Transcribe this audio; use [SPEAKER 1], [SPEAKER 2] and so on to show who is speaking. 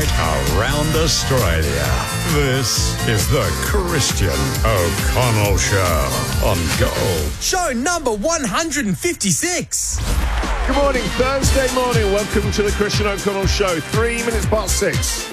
[SPEAKER 1] right around Australia. This is the Christian O'Connell Show on Gold.
[SPEAKER 2] Show number 156.
[SPEAKER 3] Good morning, Thursday morning. Welcome to the Christian O'Connell Show. 3 minutes past 6.